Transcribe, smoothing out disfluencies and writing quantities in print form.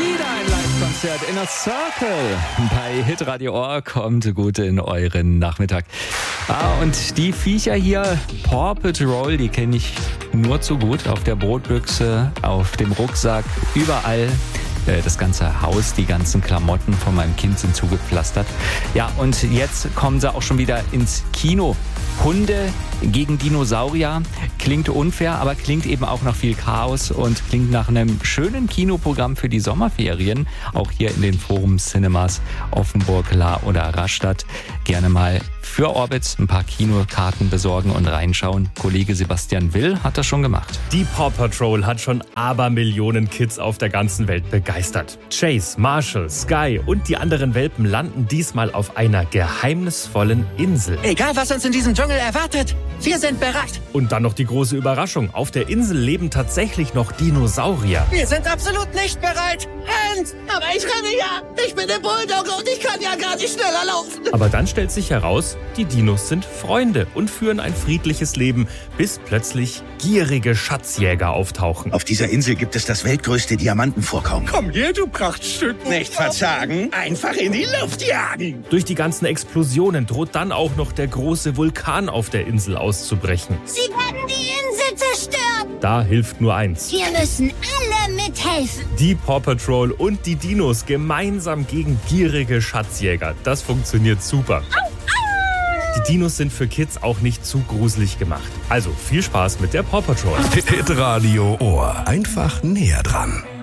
Wieder ein Live-Konzert Inner Circle bei Hitradio Ohr. Kommt gut in euren Nachmittag. Und die Viecher hier, Paw Patrol, die kenne ich nur zu gut. Auf der Brotbüchse, auf dem Rucksack, überall. Das ganze Haus, die ganzen Klamotten von meinem Kind sind zugepflastert. Ja, und jetzt kommen sie auch schon wieder ins Kino. Hunde gegen Dinosaurier. Klingt unfair, aber klingt eben auch nach viel Chaos und klingt nach einem schönen Kinoprogramm für die Sommerferien. Auch hier in den Forum Cinemas Offenburg, Lahr oder Rastatt. Gerne mal für Orbit ein paar Kinokarten besorgen und reinschauen. Kollege Sebastian Will hat das schon gemacht. Die Paw Patrol hat schon Abermillionen Kids auf der ganzen Welt begeistert. Chase, Marshall, Sky und die anderen Welpen landen diesmal auf einer geheimnisvollen Insel. Egal, was uns in diesem Dschungel erwartet, wir sind bereit. Und dann noch die große Überraschung. Auf der Insel leben tatsächlich noch Dinosaurier. Wir sind absolut nicht bereit. Hans, aber ich renne ja. Ich bin der Bulldogge und ich kann ja gar nicht schneller laufen. Aber dann stellt sich heraus, die Dinos sind Freunde und führen ein friedliches Leben, bis plötzlich gierige Schatzjäger auftauchen. Auf dieser Insel gibt es das weltgrößte Diamantenvorkommen. Komm her, du Prachtstück. Nicht verzagen, einfach in die Luft jagen. Durch die ganzen Explosionen droht dann auch noch der große Vulkan auf der Insel auszubrechen. Sie werden die Insel zerstören. Da hilft nur eins. Wir müssen alle mithelfen. Die Paw Patrol und die Dinos gemeinsam gegen gierige Schatzjäger. Das funktioniert super. Die Dinos sind für Kids auch nicht zu gruselig gemacht. Also viel Spaß mit der Paw Patrol. Hitradio Ohr. Einfach näher dran.